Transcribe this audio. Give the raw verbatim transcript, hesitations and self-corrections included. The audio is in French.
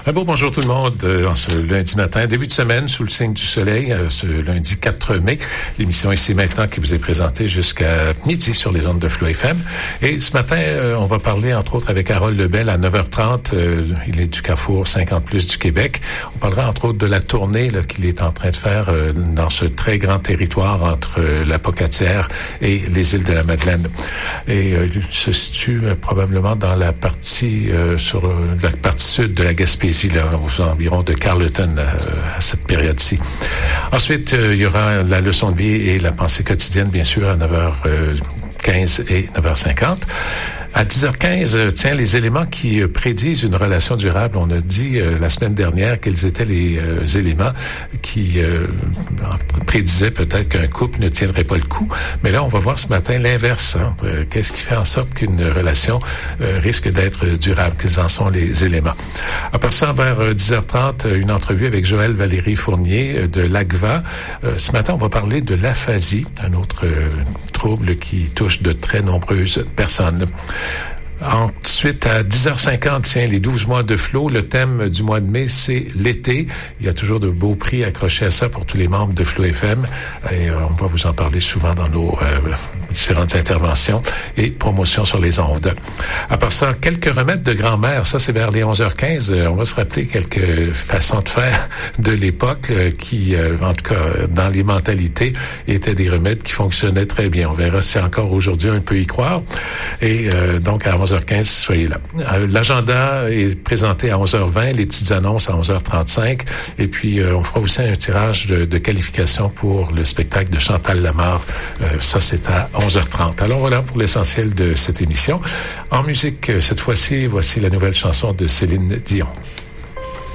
Un beau bonjour tout le monde euh, en ce lundi matin, début de semaine sous le signe du soleil, euh, ce lundi quatre mai. L'émission Ici Maintenant qui vous est présentée jusqu'à midi sur les ondes de Flow F M. Et ce matin, euh, on va parler entre autres avec Harold Lebel à neuf heures trente. Euh, il est du Carrefour cinquante plus du Québec. On parlera entre autres de la tournée là, qu'il est en train de faire euh, dans ce très grand territoire entre euh, la Pocatière et les îles de la Madeleine. Et euh, il se situe euh, probablement dans la partie euh, sur euh, la partie sud de la Gaspésie. Là, aux environs de Carleton euh, à cette période-ci. Ensuite, euh, il y aura la leçon de vie et la pensée quotidienne, bien sûr, à neuf heures quinze et neuf heures cinquante. À dix heures quinze, tiens, les éléments qui euh, prédisent une relation durable. On a dit euh, la semaine dernière quels étaient les euh, éléments qui euh, prédisaient peut-être qu'un couple ne tiendrait pas le coup. Mais là, on va voir ce matin l'inverse. Hein. Euh, qu'est-ce qui fait en sorte qu'une relation euh, risque d'être durable? Quels en sont les éléments? À part ça, vers euh, dix heures trente, une entrevue avec Joël Valérie Fournier euh, de l'A C V A. Euh, ce matin, on va parler de l'aphasie, un autre euh, trouble qui touche de très nombreuses personnes. Ensuite, à dix heures cinquante, tiens, les douze mois de Flow, le thème du mois de mai, c'est l'été. Il y a toujours de beaux prix accrochés à ça pour tous les membres de Flow F M. Et euh, on va vous en parler souvent dans nos euh, différentes interventions et promotions sur les ondes. À part ça, quelques remèdes de grand-mère. Ça, c'est vers les onze heures quinze. On va se rappeler quelques façons de faire de l'époque euh, qui, euh, en tout cas, dans les mentalités, étaient des remèdes qui fonctionnaient très bien. On verra si encore aujourd'hui on peut y croire. Et euh, donc, à onze heures quinze, soyez là. L'agenda est présenté à onze heures vingt, les petites annonces à onze heures trente-cinq, et puis euh, on fera aussi un tirage de, de qualification pour le spectacle de Chantal Lamarre. Euh, ça, c'est à onze heures trente. Alors voilà pour l'essentiel de cette émission. En musique, cette fois-ci, voici la nouvelle chanson de Céline Dion.